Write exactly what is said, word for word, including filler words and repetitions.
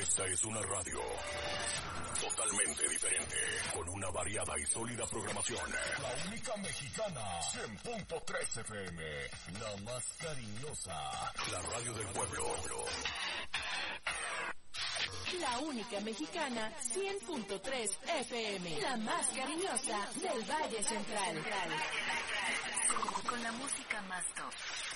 Esta es una radio totalmente diferente, con una variada y sólida programación. La única mexicana, cien punto tres F M, la más cariñosa, la radio del pueblo. La única mexicana, cien punto tres F M, la más cariñosa del Valle Central. Con la música más top.